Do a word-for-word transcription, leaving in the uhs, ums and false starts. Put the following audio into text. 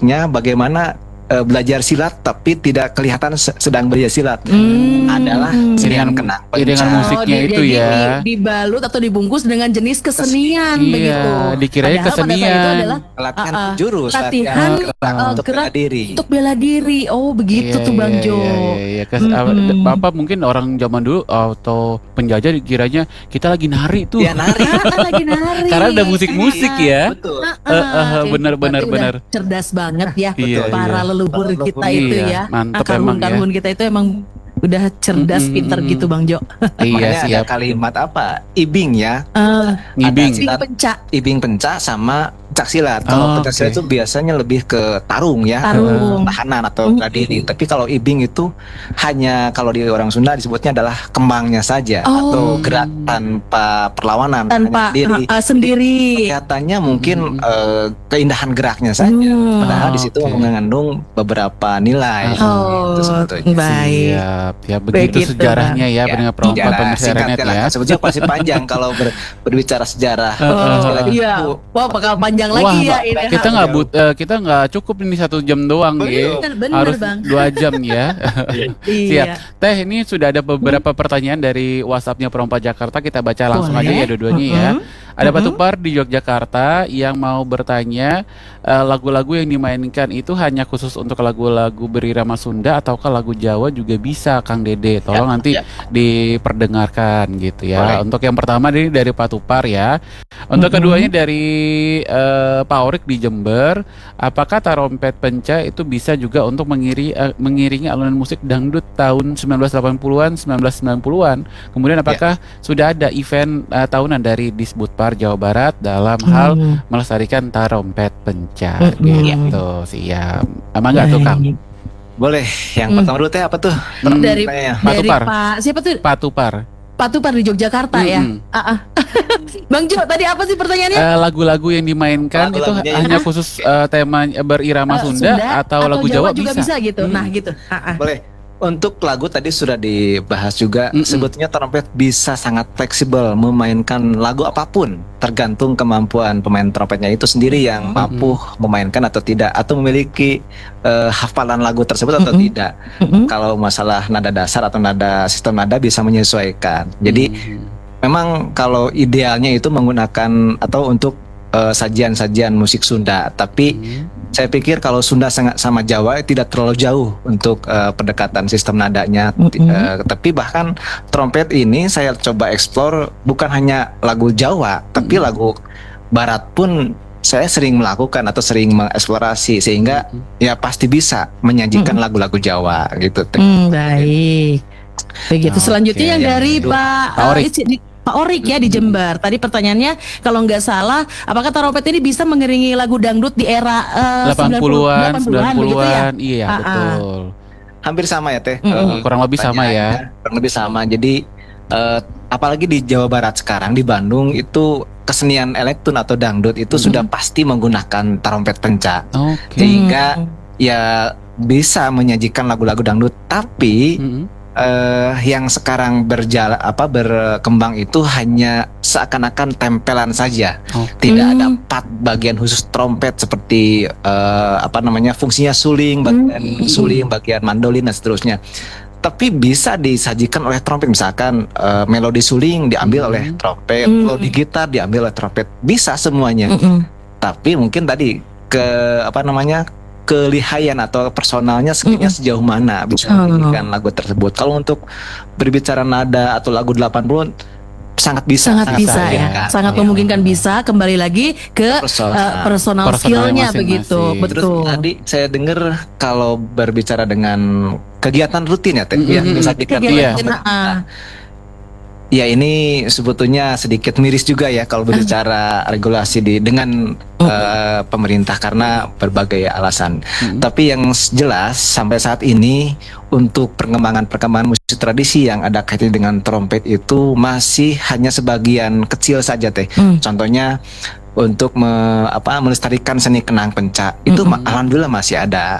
musiknya bagaimana uh, belajar silat tapi tidak kelihatan se- sedang belajar silat. Hmm. Adalah iringan kenang penca. Iringan musiknya di- itu jadi ya. di- dibalut atau dibungkus dengan jenis kesenian Iya, begitu. dikirain Padahal pada saat itu kesenian. adalah Latihan uh, uh, jurus, latihan gerak uh, untuk gerak bela diri. untuk bela diri. Oh begitu Iya, tuh Bang iya, Jo. Iya, iya, iya. Kes- Mm-mm. apa mungkin orang zaman dulu atau penjajah dikiranya kita lagi nari tuh. Ya nari. Ah, lagi nari. Karena ada musik-musik Iya, ya. betul. Ah, Eh, eh, ah, benar, berarti benar, udah benar. cerdas banget ya Iya, para iya. leluhur Para kita leluhur, itu iya. ya. Mantep Ah, emang ya. karhun kita itu emang udah cerdas, Mm-mm, pintar mm-mm. gitu Bang Jo. Iya, Makanya ada siap. kalimat apa? Ibing ya. Ah, Ngibing. Ada Ibing silat. penca. Ibing penca sama pencak silat. Kalau Oh, pencak oke. silat itu biasanya lebih ke tarung ya, Tarung. ke tahanan atau Mm. bela diri. Tapi kalau ibing itu hanya kalau di orang Sunda disebutnya adalah kembangnya saja Oh. atau gerak tanpa perlawanan, Tanpa hanya sendiri. ah, ah, sendiri. Kelihatannya mungkin Mm. eh, keindahan geraknya saja, Hmm. padahal di Oh, situ oke. mengandung beberapa nilai. Oh, Itu sebetulnya. baik. Siap, ya begitu Begitu, sejarahnya ya, Ya, pendengar perempuan sejarah pemirsa singkatnya Renet lah. ya. Sebetulnya pasti panjang kalau ber- berbicara sejarah. Oh, Sekali lagi, iya. Bu, Wah, bakal panjang Wah, lagi ya Mbak, ini. kita nggak but, eh, kita nggak cukup ini satu jam doang ya. Bener, bener, Harus Bang. dua jam ya. Siap. Iya. Teh, ini sudah ada beberapa pertanyaan dari WhatsAppnya Perompak Jakarta. Kita baca langsung Boleh. aja ya dua-duanya ya. Mm-mm. Ada Pak Mm-mm. Tupar di Yogyakarta yang mau bertanya, eh, lagu-lagu yang dimainkan itu hanya khusus untuk lagu-lagu berirama Sunda ataukah lagu Jawa juga bisa, Kang Dede? Tolong Ya, nanti ya. diperdengarkan gitu ya. Boleh. Untuk yang pertama ini dari Pak Tupar ya. Untuk Mm-mm. keduanya dari eh, Pak Orik di Jember. Apakah tarompet penca itu bisa juga untuk mengiri, eh, mengiringi alunan musik dangdut tahun sembilan belas delapan puluhan, sembilan belas sembilan puluhan? Kemudian apakah sudah ada event eh, tahunan dari Disbudpar Jawa Barat dalam hal Hmm. melestarikan tarompet penca Mm-mm. gitu? Siap. Emang nggak tuh Kang? Baik. boleh. Yang Hmm. pertama dulu teh apa tuh? Hmm, Dari Pertanyaannya. Pak dari Tupar. Pak siapa tuh? Pak Tupar. Pak Tupar di Yogyakarta ya. Mm-mm. Ah, ah. Bang Jo, tadi apa sih pertanyaannya? Eh, lagu-lagu yang dimainkan itu Lagu-lagunya ya. hanya khusus eh, tema berirama Eh, Sunda, atau, lagu Jawa, juga bisa, gitu. Hmm. Nah, gitu. Ah, ah. Boleh. Untuk lagu tadi sudah dibahas juga. Mm-mm. Sebetulnya trompet bisa sangat fleksibel memainkan lagu apapun, tergantung kemampuan pemain trompetnya itu sendiri yang Mm-mm. mampu memainkan atau tidak, atau memiliki eh, hafalan lagu tersebut atau Mm-mm. tidak. Mm-mm. Kalau masalah nada dasar atau nada sistem nada bisa menyesuaikan. Jadi Hmm. memang kalau idealnya itu menggunakan atau untuk eh, sajian-sajian musik Sunda, tapi Hmm. saya pikir kalau Sunda sangat sama Jawa tidak terlalu jauh untuk eh, pendekatan sistem nadanya. Ti- Mm-mm. eh, tapi bahkan trompet ini saya coba explore bukan hanya lagu Jawa, tapi Mm-mm. lagu Barat pun saya sering melakukan atau sering mengeksplorasi, sehingga ya pasti bisa menyajikan Mm-mm. lagu-lagu Jawa gitu. Teh. Hmm, baik. Begitu. Oke, Selanjutnya yang yang dari kedua. Pak Pak eh, Orik. Ici- di- Pak Orik ya di Jember. Tadi pertanyaannya kalau nggak salah, apakah tarompet ini bisa mengiringi lagu dangdut di era eh, delapan puluhan, sembilan begitu ya? puluhan, iya Ah, ah. betul. Hampir sama ya Teh. Mm-mm. Eh, Kurang lebih sama ya. pertanyaannya kurang lebih sama. Jadi eh, apalagi di Jawa Barat sekarang, di Bandung itu kesenian elektron atau dangdut itu Mm-mm. sudah pasti menggunakan tarompet penca, Oke. sehingga Hmm. ya bisa menyajikan lagu-lagu dangdut. Tapi Mm-mm. eh, yang sekarang berjalan apa berkembang itu hanya seakan-akan tempelan saja, Oke. tidak Hmm. ada part bagian khusus trompet seperti eh, apa namanya fungsinya suling, bagian Hmm. suling, bagian mandolin dan seterusnya. Tapi bisa disajikan oleh trompet, misalkan eh, melodi suling diambil Hmm. oleh trompet, Hmm. melodi gitar diambil oleh trompet, bisa semuanya. Mm-mm. Tapi mungkin tadi ke apa namanya kelihayan atau personalnya skillnya Mm-mm. sejauh mana bisa Oh. menyanyikan lagu tersebut. Kalau untuk berbicara nada atau lagu delapan puluh sangat bisa, Sangat bisa ya, memungkinkan. sangat Iya. memungkinkan bisa. Kembali lagi ke Personal. eh, personal Personalnya skillnya masing-masing. begitu, Terus betul. tadi saya dengar kalau berbicara dengan kegiatan rutin ya Teh, Mm-mm. ya misalkan Iya. Kegiatan, ah. ya ini sebetulnya sedikit miris juga ya kalau berbicara regulasi di dengan eh, pemerintah karena berbagai alasan. Mm-mm. Tapi yang jelas sampai saat ini untuk perkembangan-perkembangan musik tradisi yang ada kaitannya dengan trompet itu masih hanya sebagian kecil saja Teh. Hmm. Contohnya untuk me- apa melestarikan seni kenang penca itu Mm-mm. ma- alhamdulillah masih ada.